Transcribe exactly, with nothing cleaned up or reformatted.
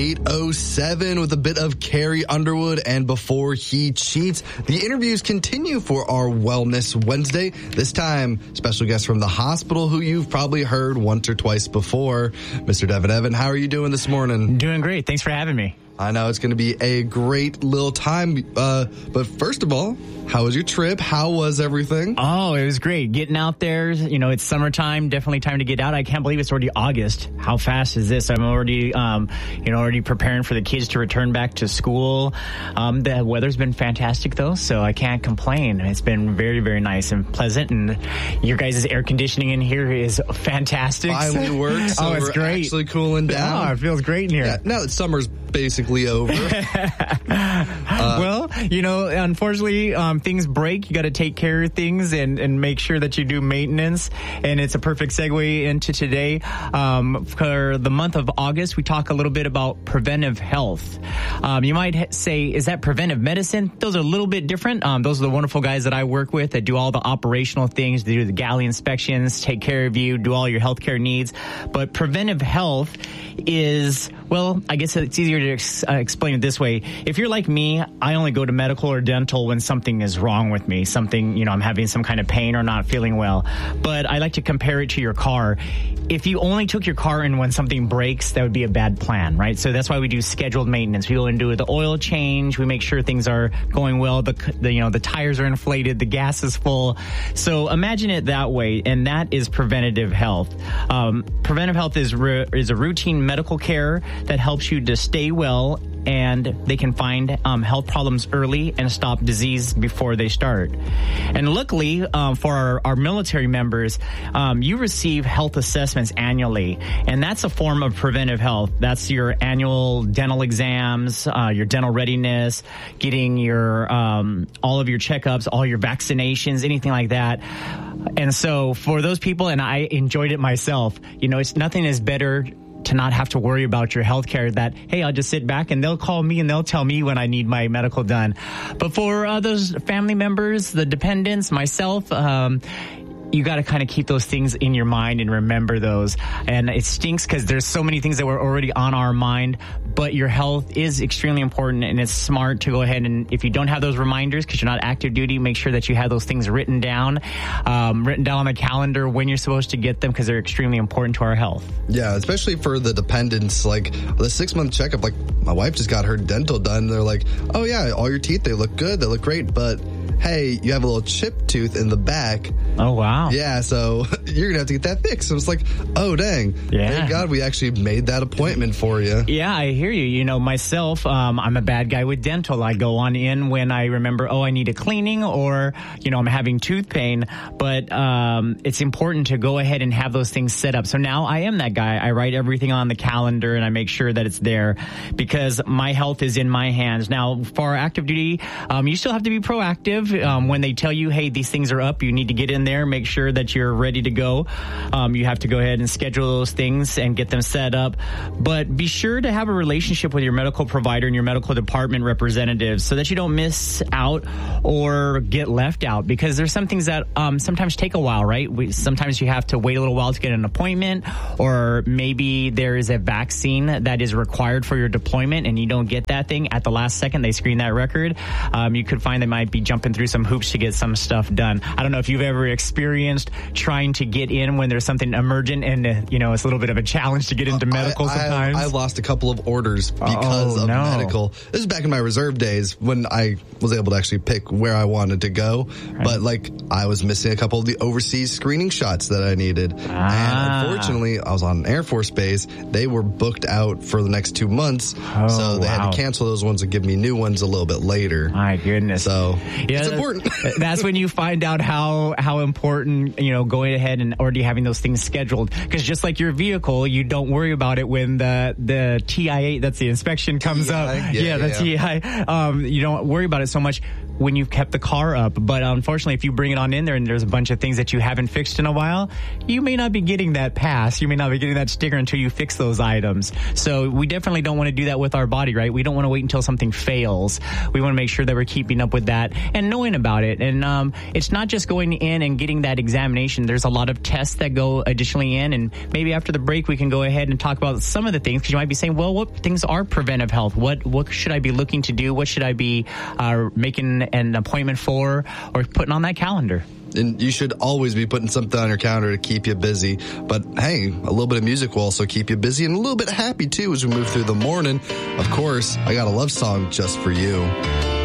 eight oh seven with a bit of Carrie Underwood and Before He Cheats. The interviews continue for our Wellness Wednesday. This time, special guest from the hospital who you've probably heard once or twice before. Mister Devin Evan, how are you doing this morning? Doing great. Thanks for having me. I know it's going to be a great little time. Uh, but first of all, how was your trip? How was everything? Oh, it was great. Getting out there, you know, it's summertime, definitely time to get out. I can't believe it's already August. How fast is this? I'm already, um, you know, already preparing for the kids to return back to school. Um, the weather's been fantastic though, so I can't complain. It's been very, very nice and pleasant, and your guys' air conditioning in here is fantastic. Finally works. So oh, it's we're great. Actually cooling down. Oh, it feels great in here. Yeah, now that summer's basically over. uh, well, you know, unfortunately, um, things break. You got to take care of things and, and make sure that you do maintenance. And it's a perfect segue into today. Um, for the month of August, we talk a little bit about preventive health. Um, you might say, is that preventive medicine? Those are a little bit different. Um, those are the wonderful guys that I work with that do all the operational things. They do the galley inspections, take care of you, do all your healthcare needs. But preventive health is, well, I guess it's easier to ex- uh, explain it this way. If you're like me, I only go to medical or dental when something is wrong with me, something, you know, I'm having some kind of pain or not feeling well. But I like to compare it to your car. If you only took your car in when something breaks, that would be a bad plan, right? So that's why we do scheduled maintenance. We go and do the oil change. We make sure things are going well. The, the you know, the tires are inflated. The gas is full. So imagine it that way. And that is preventative health. Um, preventive health is, re- is a routine medical care that helps you to stay well, and they can find um, health problems early and stop disease before they start. And luckily, um, for our, our military members, um, you receive health assessments annually, and that's a form of preventive health. That's your annual dental exams, uh, your dental readiness, getting your um, all of your checkups, all your vaccinations, anything like that. And so for those people, and I enjoyed it myself, you know, it's nothing is better to not have to worry about your health care, that, hey, I'll just sit back and they'll call me and they'll tell me when I need my medical done. But for uh, those family members, the dependents, myself, um, you got to kind of keep those things in your mind and remember those. And it stinks because there's so many things that were already on our mind, but your health is extremely important, and it's smart to go ahead and, if you don't have those reminders because you're not active duty, make sure that you have those things written down, um, written down on the calendar when you're supposed to get them, because they're extremely important to our health. Yeah, especially for the dependents, like the six month checkup, like my wife just got her dental done. They're like, oh yeah, all your teeth, they look good, they look great, but hey, you have a little chip tooth in the back. Oh, wow. Yeah, so you're going to have to get that fixed. So it's like, oh, dang. Yeah. Thank God we actually made that appointment for you. Yeah, I hear you. You know, myself, um, I'm a bad guy with dental. I go on in when I remember, oh, I need a cleaning, or, you know, I'm having tooth pain. But um, it's important to go ahead and have those things set up. So now I am that guy. I write everything on the calendar and I make sure that it's there, because my health is in my hands. Now, for our active duty, um, you still have to be proactive. Um, when they tell you, hey, these things are up, you need to get in there, make sure that you're ready to go. Um, you have to go ahead and schedule those things and get them set up. But be sure to have a relationship with your medical provider and your medical department representatives so that you don't miss out or get left out, because there's some things that um, sometimes take a while, right? We, sometimes you have to wait a little while to get an appointment, or maybe there is a vaccine that is required for your deployment and you don't get that thing at the last second. They screen that record. Um, you could find they might be jumping through some hoops to get some stuff done. I don't know if you've ever experienced trying to get in when there's something emergent, and uh, you know, it's a little bit of a challenge to get into medical I, sometimes. I, I lost a couple of orders because oh, of no. medical. This is back in my reserve days when I was able to actually pick where I wanted to go. Right. But like, I was missing a couple of the overseas screening shots that I needed. Ah. And unfortunately, I was on an Air Force base. They were booked out for the next two months. Oh, so they wow. had to cancel those ones and give me new ones a little bit later. My goodness. So yeah, it's important. That's when you find out how, how important, you know, going ahead and already having those things scheduled. Because just like your vehicle, you don't worry about it when the, the T I eight, that's the inspection, comes T I, up. Yeah, yeah, the yeah. T I. Um, you don't worry about it so much when you've kept the car up. But unfortunately, if you bring it on in there and there's a bunch of things that you haven't fixed in a while, you may not be getting that pass. You may not be getting that sticker until you fix those items. So we definitely don't want to do that with our body, right? We don't want to wait until something fails. We want to make sure that we're keeping up with that and knowing about it. And um, it's not just going in and getting that examination. There's a lot of tests that go additionally in, and maybe after the break we can go ahead and talk about some of the things, because you might be saying, well, what things are preventive health? What what should I be looking to do? What should I be uh, making an appointment for or putting on that calendar? And you should always be putting something on your calendar to keep you busy. But hey, a little bit of music will also keep you busy and a little bit happy too as we move through the morning. Of course, I got a love song just for you.